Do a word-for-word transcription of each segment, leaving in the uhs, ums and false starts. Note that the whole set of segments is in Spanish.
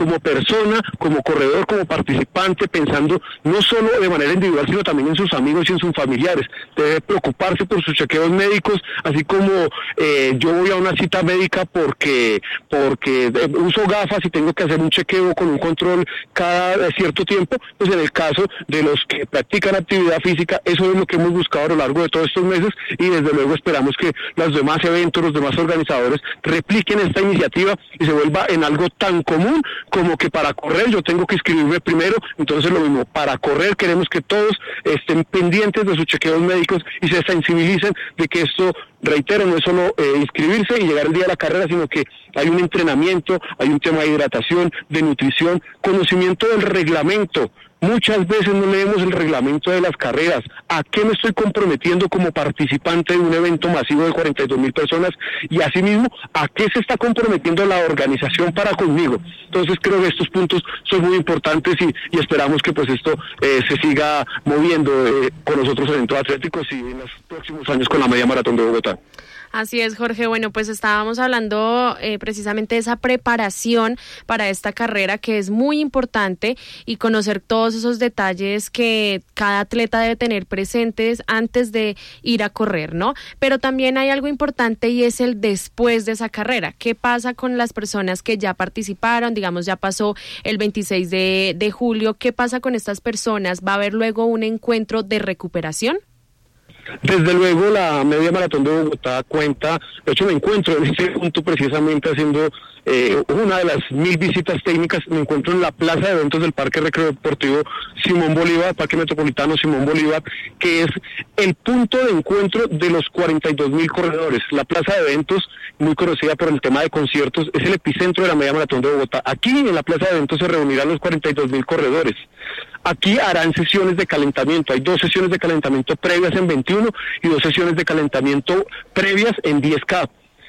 como persona, como corredor, como participante, pensando no solo de manera individual, sino también en sus amigos y en sus familiares. Debe preocuparse por sus chequeos médicos, así como eh, yo voy a una cita médica porque, porque uso gafas y tengo que hacer un chequeo con un control cada cierto tiempo, pues en el caso de los que practican actividad física, eso es lo que hemos buscado a lo largo de todos estos meses, y desde luego esperamos que los demás eventos, los demás organizadores repliquen esta iniciativa y se vuelva en algo tan común como que para correr yo tengo que inscribirme primero. Entonces lo mismo, para correr queremos que todos estén pendientes de sus chequeos médicos y se sensibilicen de que esto, reitero, no es solo eh, inscribirse y llegar el día de la carrera, sino que hay un entrenamiento, hay un tema de hidratación, de nutrición, conocimiento del reglamento. Muchas veces no leemos el reglamento de las carreras. ¿A qué me estoy comprometiendo como participante de un evento masivo de cuarenta y dos mil personas? Y asimismo, ¿a qué se está comprometiendo la organización para conmigo? Entonces creo que estos puntos son muy importantes y, y esperamos que pues esto eh, se siga moviendo eh, con los otros eventos atléticos y en los próximos años con la media maratón de Bogotá. Así es, Jorge. Bueno, pues estábamos hablando eh, precisamente de esa preparación para esta carrera, que es muy importante, y conocer todos esos detalles que cada atleta debe tener presentes antes de ir a correr, ¿no? Pero también hay algo importante y es el después de esa carrera. ¿Qué pasa con las personas que ya participaron? Digamos, ya pasó el veintiséis de julio. ¿Qué pasa con estas personas? ¿Va a haber luego un encuentro de recuperación? Desde luego la media maratón de Bogotá cuenta, de hecho me encuentro en ese punto precisamente haciendo eh, una de las mil visitas técnicas, me encuentro en la plaza de eventos del Parque Recreo Deportivo Simón Bolívar, Parque Metropolitano Simón Bolívar, que es el punto de encuentro de los cuarenta y dos mil corredores. La plaza de eventos, muy conocida por el tema de conciertos, es el epicentro de la media maratón de Bogotá. Aquí en la plaza de eventos se reunirán los cuarenta y dos mil corredores. Aquí harán sesiones de calentamiento, hay dos sesiones de calentamiento previas en veintiuno y dos sesiones de calentamiento previas en diez K.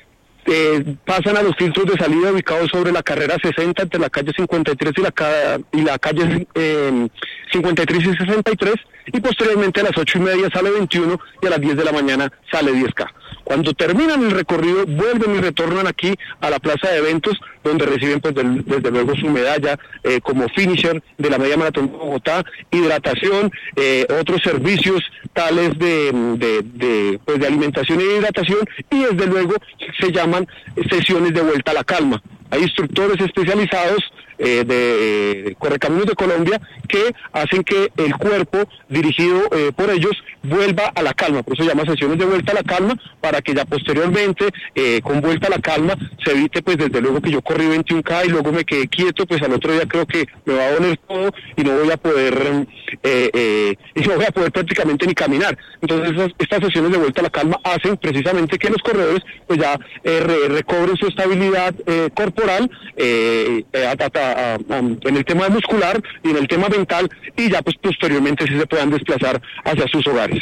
Eh, pasan a los filtros de salida ubicados sobre la carrera sesenta entre la calle cincuenta y tres y la, ca y la calle eh, cincuenta y tres y sesenta y tres, y posteriormente a las ocho y media sale veintiuno y a las diez de la mañana sale diez K. Cuando terminan el recorrido, vuelven y retornan aquí a la plaza de eventos, donde reciben pues del, desde luego su medalla eh, como finisher de la media maratón de Bogotá, hidratación, eh, otros servicios tales de, de, de, pues, de alimentación y hidratación, y desde luego se llaman sesiones de vuelta a la calma. Hay instructores especializados eh, de eh, Correcaminos de Colombia que hacen que el cuerpo dirigido eh, por ellos vuelva a la calma, por eso se llama sesiones de vuelta a la calma, para que ya posteriormente eh, con vuelta a la calma se evite pues desde luego que yo corrí veintiún K y luego me quedé quieto, pues al otro día creo que me va a doler todo y no voy a poder eh, eh, y no voy a poder prácticamente ni caminar. Entonces esas, estas sesiones de vuelta a la calma hacen precisamente que los corredores pues ya eh, re, recobren su estabilidad eh, corporal eh, a, a, a, a, en el tema muscular y en el tema mental, y ya pues posteriormente sí se puedan desplazar hacia sus hogares.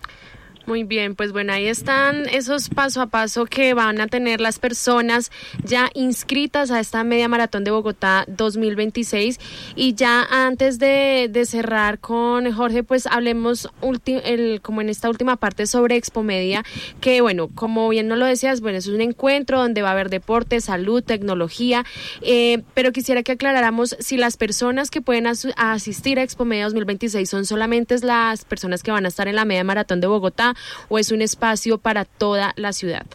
Muy bien, pues bueno, ahí están esos paso a paso que van a tener las personas ya inscritas a esta media maratón de Bogotá dos mil veintiséis. Y ya antes de, de cerrar con Jorge, pues hablemos ulti- el, como en esta última parte sobre Expomedia, que bueno, como bien nos lo decías, bueno, es un encuentro donde va a haber deporte, salud, tecnología, eh, pero quisiera que aclaráramos si las personas que pueden as- asistir a Expomedia dos mil veintiséis son solamente las personas que van a estar en la media maratón de Bogotá, o es un espacio para toda la ciudad.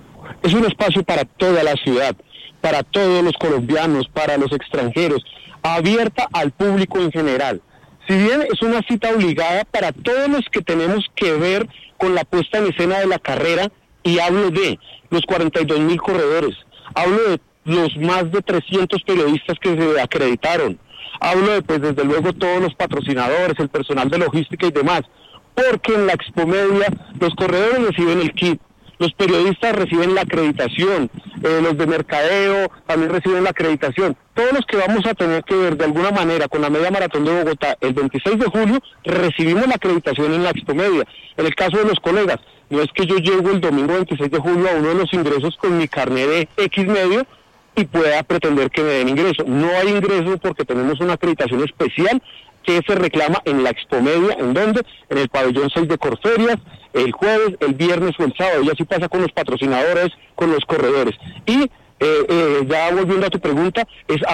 Es un espacio para toda la ciudad, para todos los colombianos, para los extranjeros, abierta al público en general. Si bien es una cita obligada para todos los que tenemos que ver con la puesta en escena de la carrera, y hablo de los cuarenta y dos mil corredores, hablo de los más de trescientos periodistas que se acreditaron, hablo de pues desde luego todos los patrocinadores, el personal de logística y demás, porque en la Expomedia los corredores reciben el kit, los periodistas reciben la acreditación, eh, los de mercadeo también reciben la acreditación. Todos los que vamos a tener que ver de alguna manera con la media maratón de Bogotá el veintiséis de julio, recibimos la acreditación en la Expomedia. En el caso de los colegas, no es que yo llego el domingo veintiséis de julio a uno de los ingresos con mi carnet de X medio y pueda pretender que me den ingreso. No hay ingreso porque tenemos una acreditación especial que se reclama en la Expomedia, ¿en dónde? En el pabellón seis de Corferias, el jueves, el viernes o el sábado, y así pasa con los patrocinadores, con los corredores. Y eh, eh, ya volviendo a tu pregunta, es